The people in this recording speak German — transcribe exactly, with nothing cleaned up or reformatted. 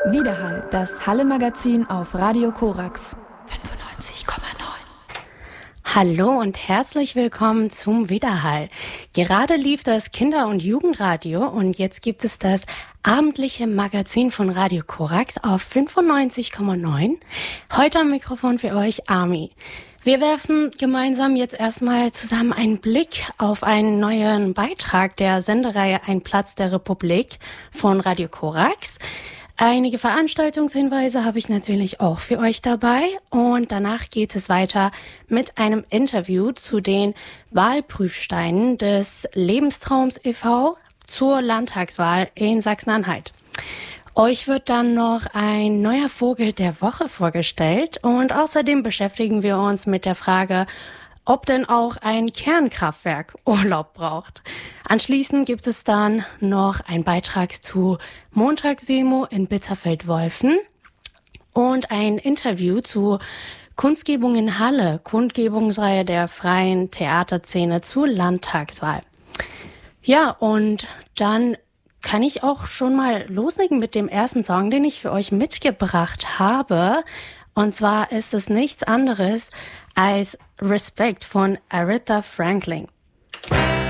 Widerhall, das Halle-Magazin auf Radio Korax fünfundneunzig Komma neun. Hallo und herzlich willkommen zum Widerhall. Gerade lief das Kinder- und Jugendradio und jetzt gibt es das abendliche Magazin von Radio Korax auf fünfundneunzig Komma neun. Heute am Mikrofon für euch Ami. Wir werfen gemeinsam jetzt erstmal zusammen einen Blick auf einen neuen Beitrag der Sendereihe Ein Platz der Republik von Radio Korax. Einige Veranstaltungshinweise habe ich natürlich auch für euch dabei und danach geht es weiter mit einem Interview zu den Wahlprüfsteinen des Lebenstraums e V zur Landtagswahl in Sachsen-Anhalt. Euch wird dann noch ein neuer Vogel der Woche vorgestellt und außerdem beschäftigen wir uns mit der Frage, ob denn auch ein Kernkraftwerk Urlaub braucht. Anschließend gibt es dann noch einen Beitrag zu Montagsdemo in Bitterfeld-Wolfen und ein Interview zu Kundgebung in Halle, Kundgebungsreihe der freien Theaterszene zur Landtagswahl. Ja, und dann kann ich auch schon mal loslegen mit dem ersten Song, den ich für euch mitgebracht habe. Und zwar ist es nichts anderes als Respect von Aretha Franklin.